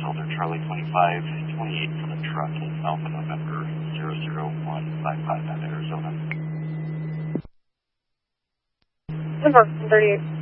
Delta Charlie 2528 for the truck in Alpha November 00155 at Arizona. 38.